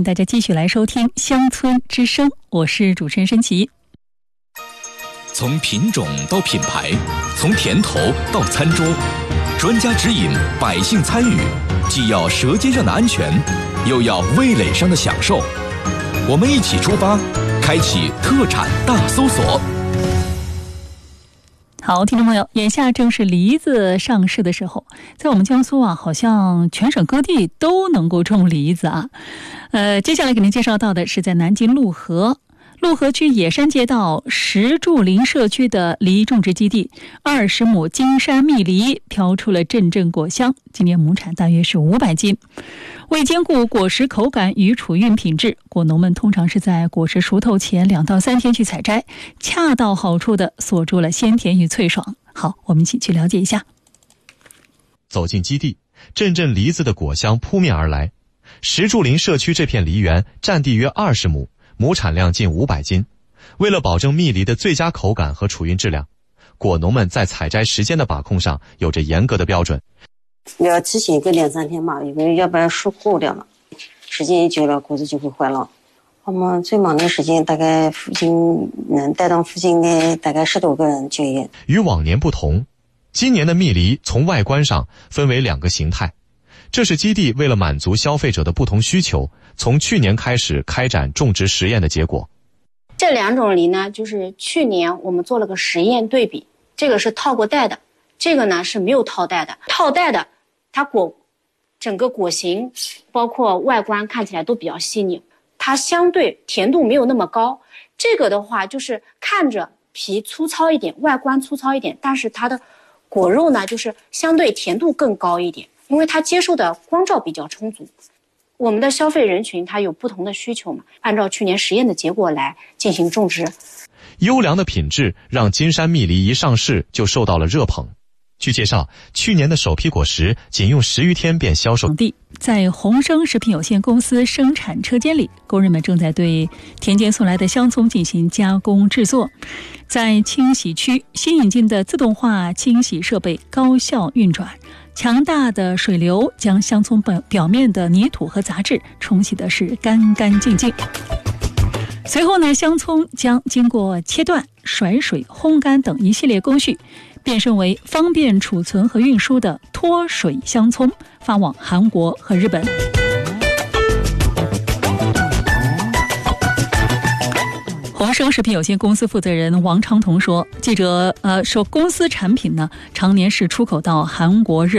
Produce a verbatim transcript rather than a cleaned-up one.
迎大家继续来收听乡村之声，我是主持人申奇。 从品种到品牌，从甜头到餐桌，专家指引，百姓参与，既要舌尖上的安全，又要味蕾上的享受。我们一起出发，开启特产大搜索。 好，听众朋友，眼下正是梨子上市的时候，在我们江苏啊，好像全省各地都能够种梨子啊。呃，接下来给您介绍到的是在南京陆河。陆河区野山街道石柱林社区的梨种植基地，二十亩金山蜜梨飘出了阵阵果香，今年亩产大约是五百斤。为兼顾果实口感与储运品质，果农们通常是在果实熟透前两到三天去采摘，恰到好处地锁住了鲜甜与脆爽。好，我们一起去了解一下。 走进基地，阵阵梨子的果香扑面而来。石柱林社区这片梨园占地约二十亩，亩产量近五百斤。为了保证蜜梨的最佳口感和储运质量，果农们在采摘时间的把控上有着严格的标准。 要提前个两三天嘛，因为要不然熟过掉了，时间一久了果子就会坏了。我们最忙的时间大概附近能带动附近的大概十多个人就业。 与往年不同，今年的蜜梨从外观上分为两个形态。这是基地为了满足消费者的不同需求，从去年开始开展种植实验的结果。 这两种梨呢，就是去年我们做了个实验对比，这个是套过袋的，这个呢是没有套袋的。套袋的，它果整个果形包括外观看起来都比较细腻，它相对甜度没有那么高。这个的话就是看着皮粗糙一点，外观粗糙一点，但是它的果肉呢就是相对甜度更高一点，因为它接受的光照比较充足。我们的消费人群它有不同的需求嘛，按照去年实验的结果来进行种植。 优良的品质让金山蜜梨一上市就受到了热捧。据介绍，去年的首批果实仅用十余天便销售。 在宏生食品有限公司生产车间里，工人们正在对田间送来的香葱进行加工制作。在清洗区，新引进的自动化清洗设备高效运转，强大的水流将香葱表面的泥土和杂质冲洗的是干干净净。随后呢，香葱将经过切断、甩水、烘干等一系列工序，变身为方便储存和运输的脱水香葱，发往韩国和日本。宏生食品有限公司负责人王长彤说：“记者呃说，公司产品呢常年是出口到韩国、日